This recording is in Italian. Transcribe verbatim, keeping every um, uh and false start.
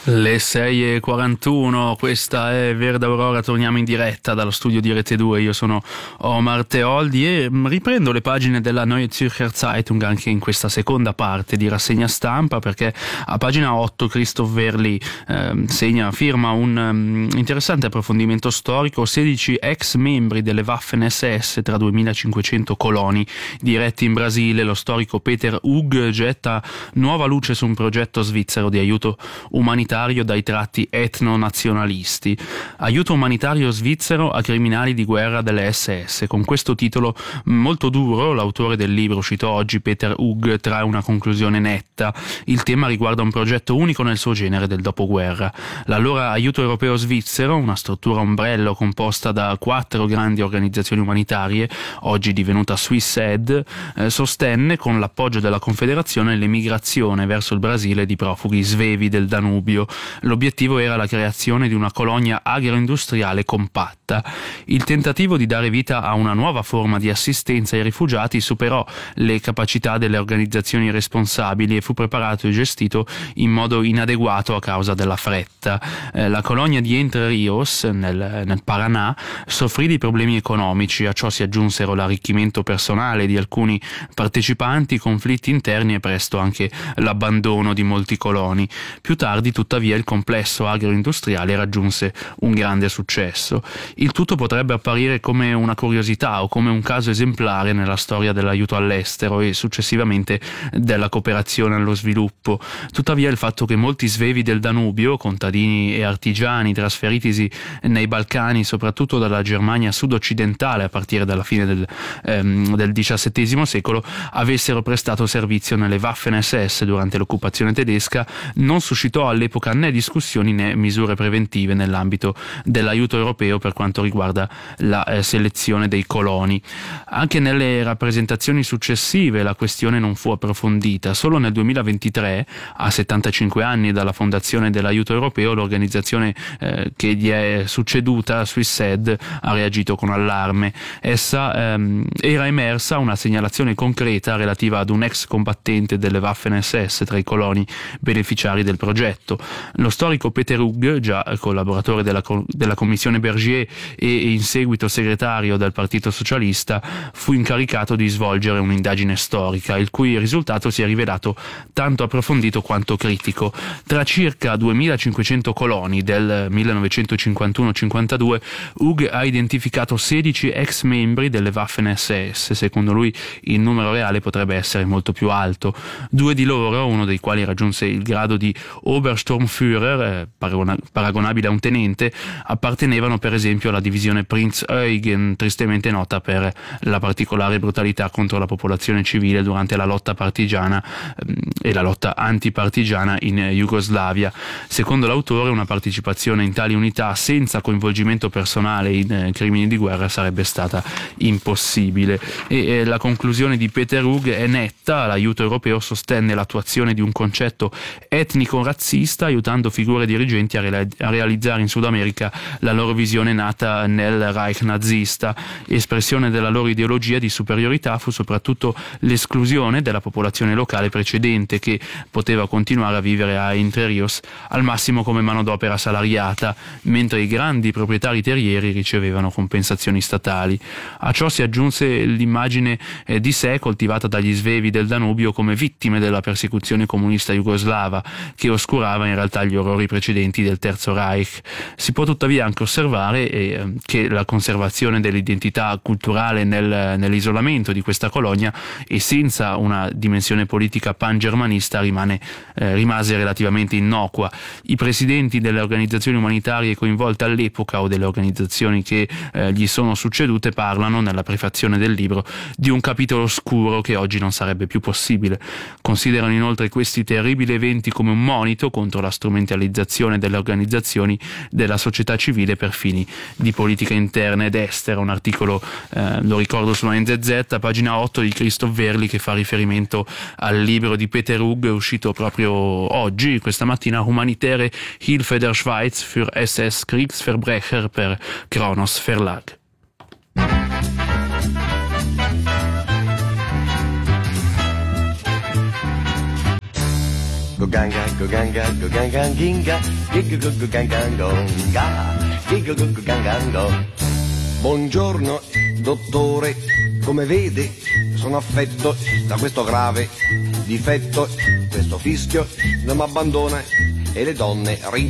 Le sei e quarantuno, questa è Verde Aurora, torniamo in diretta dallo studio di Rete due, io sono Omar Teoldi e riprendo le pagine della Neue Zürcher Zeitung anche in questa seconda parte di rassegna stampa, perché a pagina otto Christoph Wehrli eh, segna, firma un um, interessante approfondimento storico, sedici ex membri delle Waffen S S tra duemilacinquecento coloni diretti in Brasile. Lo storico Peter Hug getta nuova luce su un progetto svizzero di aiuto umanitario dai tratti etno-nazionalisti. Aiuto umanitario svizzero a criminali di guerra delle S S. Con questo titolo molto duro, l'autore del libro uscito oggi, Peter Hug, trae una conclusione netta. Il tema riguarda un progetto unico nel suo genere del dopoguerra. L'allora Aiuto Europeo Svizzero, una struttura ombrello composta da quattro grandi organizzazioni umanitarie, oggi divenuta Swissed, eh, sostenne con l'appoggio della Confederazione l'emigrazione verso il Brasile di profughi svevi del Danubio. L'obiettivo era la creazione di una colonia agroindustriale compatta. Il tentativo di dare vita a una nuova forma di assistenza ai rifugiati superò le capacità delle organizzazioni responsabili e fu preparato e gestito in modo inadeguato a causa della fretta. Eh, la colonia di Entre Rios, nel, nel Paraná, soffrì di problemi economici. A ciò si aggiunsero l'arricchimento personale di alcuni partecipanti, conflitti interni e presto anche l'abbandono di molti coloni. Più tardi, tuttavia, il complesso agroindustriale raggiunse un grande successo. Il tutto potrebbe apparire come una curiosità o come un caso esemplare nella storia dell'aiuto all'estero e successivamente della cooperazione allo sviluppo. Tuttavia il fatto che molti svevi del Danubio, contadini e artigiani trasferitisi nei Balcani, soprattutto dalla Germania sud-occidentale a partire dalla fine del, ehm, del diciassettesimo secolo, avessero prestato servizio nelle Waffen S S durante l'occupazione tedesca, non suscitò all'epoca né discussioni né misure preventive nell'ambito dell'aiuto europeo per quanto riguarda la eh, selezione dei coloni. Anche nelle rappresentazioni successive la questione non fu approfondita. Solo nel duemilaventitré, a settantacinque anni dalla fondazione dell'aiuto europeo, l'organizzazione eh, che gli è succeduta, Swissed, ha reagito con allarme. Essa ehm, era emersa una segnalazione concreta relativa ad un ex combattente delle Waffen S S tra i coloni beneficiari del progetto. Lo storico Peter Hug, già collaboratore della, della commissione Bergier e in seguito segretario del Partito Socialista, fu incaricato di svolgere un'indagine storica, il cui risultato si è rivelato tanto approfondito quanto critico. Tra circa duemilacinquecento coloni del millenovecentocinquantuno cinquantadue, Hug ha identificato sedici ex membri delle Waffen S S. Secondo lui il numero reale potrebbe essere molto più alto. Due di loro, uno dei quali raggiunse il grado di Obersturmführer, eh, paragonabile a un tenente, appartenevano per esempio alla divisione Prinz Eugen, tristemente nota per la particolare brutalità contro la popolazione civile durante la lotta partigiana ehm, e la lotta antipartigiana in Jugoslavia. Secondo l'autore, una partecipazione in tali unità senza coinvolgimento personale in eh, crimini di guerra sarebbe stata impossibile. E eh, la conclusione di Peter Hug è netta: l'aiuto europeo sostenne l'attuazione di un concetto etnico-razzista, aiutando figure dirigenti a, re- a realizzare in Sud America la loro visione nata nel Reich nazista. Espressione della loro ideologia di superiorità fu soprattutto l'esclusione della popolazione locale precedente, che poteva continuare a vivere a Entre Rios al massimo come manodopera salariata, mentre i grandi proprietari terrieri ricevevano compensazioni statali. A ciò si aggiunse l'immagine eh, di sé coltivata dagli svevi del Danubio come vittime della persecuzione comunista jugoslava, che oscurava in realtà gli orrori precedenti del Terzo Reich. Si può tuttavia anche osservare eh, che la conservazione dell'identità culturale nel, nell'isolamento di questa colonia e senza una dimensione politica pan-germanista rimane, eh, rimase relativamente innocua. I presidenti delle organizzazioni umanitarie coinvolte all'epoca o delle organizzazioni che eh, gli sono succedute parlano, nella prefazione del libro, di un capitolo oscuro che oggi non sarebbe più possibile. Considerano inoltre questi terribili eventi come un monito contro la strumentalizzazione delle organizzazioni della società civile per fini di politica interna ed estera. Un articolo, eh, lo ricordo, sulla N Z Z, pagina otto, di Christoph Wehrli, che fa riferimento al libro di Peter Hug uscito proprio oggi, questa mattina, Humanitäre Hilfe der Schweiz für S S-Kriegsverbrecher, per Kronos Verlag. go ganga go ganga go ganga ginga go go go ganga gonga go go go ganga go. Buongiorno dottore, come vede sono affetto da questo grave difetto, questo fischio non mi abbandona e le donne rin